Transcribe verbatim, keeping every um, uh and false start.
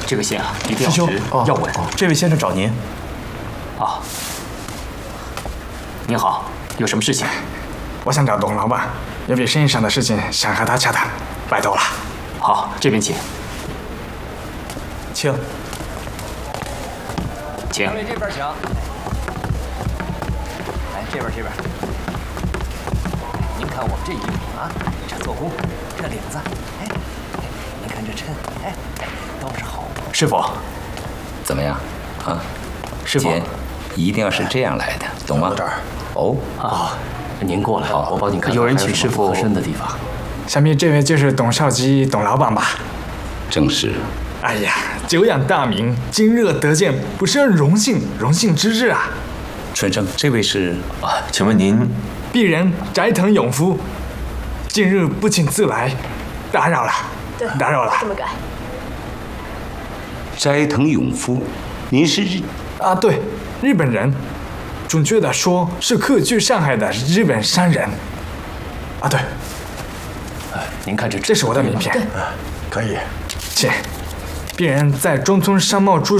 这个线啊，一定要师兄直， 哦要稳。 哦这位先生找您。 啊，您好，有什么事情？ 我想找董老板，有笔生意上的事情想和他洽谈，拜托了。 好，这边请， 请。 请。 两位这边请。来，这边这边。您看我们这衣服啊，这做工，这领子，哎，哎您看这衬，哎，都是好布。 师傅， 怎么样？啊， 师傅， 钱一定要是这样来的，懂吗？ 到这儿。 哦， 啊，您过来，我帮您看看有人还请师傅什么不合身的地方。 想必这位就是董少基董老板吧？ 正是。 哎呀，久仰大名，今日得见，不是荣幸，荣幸之至啊！ 春生，这位是啊，请问您？ 鄙人斋藤永夫，近日不请自来，打扰了， 对， 打扰了。 这么改。 斋藤永夫，您是？ 啊，对，日本人，准确的说是客居上海的日本商人。啊，对， 哎，您看这这是我的名片， 对， 可以，请。鄙人在中村商贸株